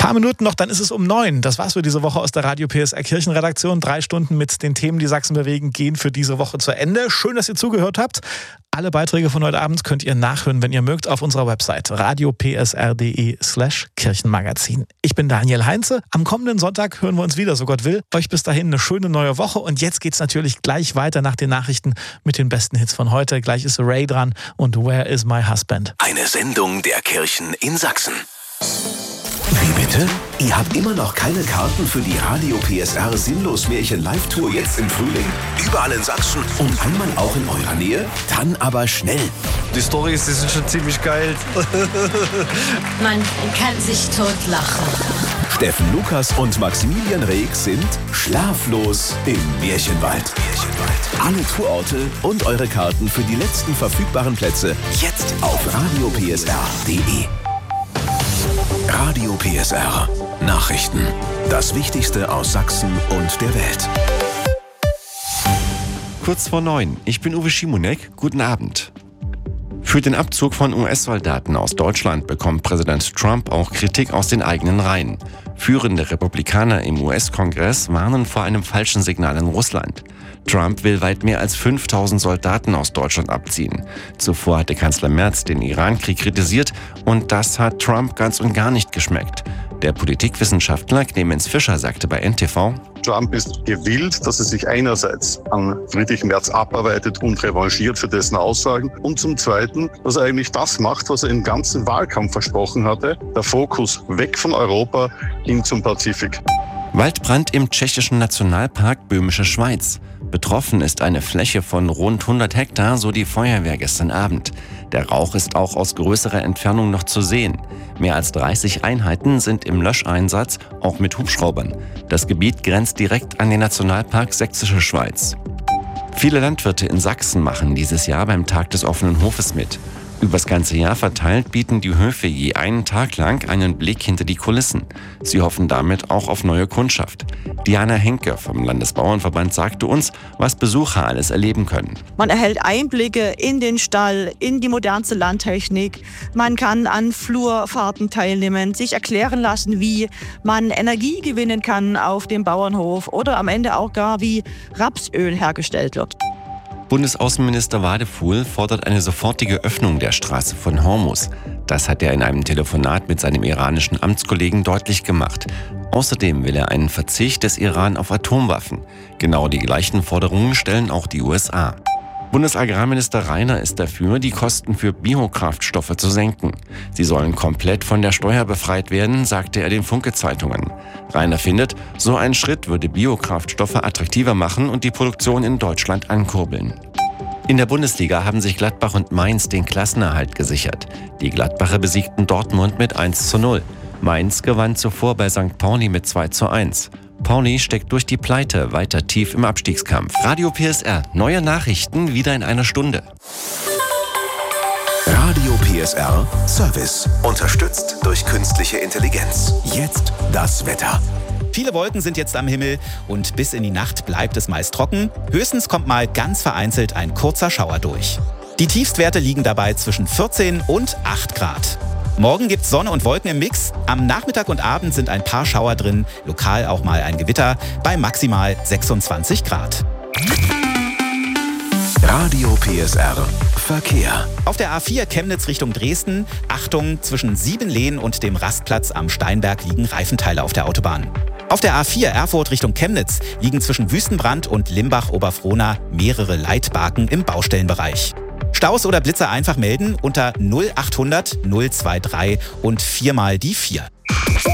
Paar Minuten noch, dann ist es um 9. Das war's für diese Woche aus der Radio PSR Kirchenredaktion. 3 Stunden mit den Themen, die Sachsen bewegen, gehen für diese Woche zu Ende. Schön, dass ihr zugehört habt. Alle Beiträge von heute Abend könnt ihr nachhören, wenn ihr mögt, auf unserer Website radiopsr.de/Kirchenmagazin. Ich bin Daniel Heinze. Am kommenden Sonntag hören wir uns wieder, so Gott will. Euch bis dahin eine schöne neue Woche. Und jetzt geht's natürlich gleich weiter nach den Nachrichten mit den besten Hits von heute. Gleich ist Ray dran und Where is my husband? Eine Sendung der Kirchen in Sachsen. Wie bitte? Ihr habt immer noch keine Karten für die Radio PSR Sinnlos Märchen Live-Tour jetzt im Frühling? Überall in Sachsen und einmal auch in eurer Nähe? Dann aber schnell. Die Storys, die sind schon ziemlich geil. Man kann sich totlachen. Steffen Lukas und Maximilian Reek sind schlaflos im Märchenwald. Alle Tourorte und eure Karten für die letzten verfügbaren Plätze jetzt auf radiopsr.de. Radio PSR. Nachrichten. Das Wichtigste aus Sachsen und der Welt. Kurz vor 9. Ich bin Uwe Schimonek. Guten Abend. Für den Abzug von US-Soldaten aus Deutschland bekommt Präsident Trump auch Kritik aus den eigenen Reihen. Führende Republikaner im US-Kongress warnen vor einem falschen Signal an Russland. Trump will weit mehr als 5000 Soldaten aus Deutschland abziehen. Zuvor hatte Kanzler Merz den Iran-Krieg kritisiert und das hat Trump ganz und gar nicht geschmeckt. Der Politikwissenschaftler Clemens Fischer sagte bei NTV: Trump ist gewillt, dass er sich einerseits an Friedrich Merz abarbeitet und revanchiert für dessen Aussagen und zum Zweiten, dass er eigentlich das macht, was er im ganzen Wahlkampf versprochen hatte, der Fokus weg von Europa hin zum Pazifik. Waldbrand im tschechischen Nationalpark Böhmische Schweiz. Betroffen ist eine Fläche von rund 100 Hektar, so die Feuerwehr gestern Abend. Der Rauch ist auch aus größerer Entfernung noch zu sehen. Mehr als 30 Einheiten sind im Löscheinsatz, auch mit Hubschraubern. Das Gebiet grenzt direkt an den Nationalpark Sächsische Schweiz. Viele Landwirte in Sachsen machen dieses Jahr beim Tag des offenen Hofes mit. Übers ganze Jahr verteilt bieten die Höfe je einen Tag lang einen Blick hinter die Kulissen. Sie hoffen damit auch auf neue Kundschaft. Diana Henke vom Landesbauernverband sagte uns, was Besucher alles erleben können. Man erhält Einblicke in den Stall, in die modernste Landtechnik. Man kann an Flurfahrten teilnehmen, sich erklären lassen, wie man Energie gewinnen kann auf dem Bauernhof oder am Ende auch gar, wie Rapsöl hergestellt wird. Bundesaußenminister Wadefuhl fordert eine sofortige Öffnung der Straße von Hormuz. Das hat er in einem Telefonat mit seinem iranischen Amtskollegen deutlich gemacht. Außerdem will er einen Verzicht des Iran auf Atomwaffen. Genau die gleichen Forderungen stellen auch die USA. Bundesagrarminister Rainer ist dafür, die Kosten für Biokraftstoffe zu senken. Sie sollen komplett von der Steuer befreit werden, sagte er den Funke-Zeitungen. Rainer findet, so ein Schritt würde Biokraftstoffe attraktiver machen und die Produktion in Deutschland ankurbeln. In der Bundesliga haben sich Gladbach und Mainz den Klassenerhalt gesichert. Die Gladbacher besiegten Dortmund mit 1:0. Mainz gewann zuvor bei St. Pauli mit 2:1. Pauli steckt durch die Pleite weiter tief im Abstiegskampf. Radio PSR, neue Nachrichten wieder in einer Stunde. Radio PSR Service. Unterstützt durch künstliche Intelligenz. Jetzt das Wetter. Viele Wolken sind jetzt am Himmel und bis in die Nacht bleibt es meist trocken. Höchstens kommt mal ganz vereinzelt ein kurzer Schauer durch. Die Tiefstwerte liegen dabei zwischen 14 und 8 Grad. Morgen gibt's Sonne und Wolken im Mix. Am Nachmittag und Abend sind ein paar Schauer drin, lokal auch mal ein Gewitter, bei maximal 26 Grad. Radio PSR Verkehr. Auf der A4 Chemnitz Richtung Dresden, Achtung, zwischen Siebenlehn und dem Rastplatz am Steinberg liegen Reifenteile auf der Autobahn. Auf der A4 Erfurt Richtung Chemnitz liegen zwischen Wüstenbrand und Limbach-Oberfrohna mehrere Leitbarken im Baustellenbereich. Staus oder Blitzer einfach melden unter 0800 023 und 4 mal die 4.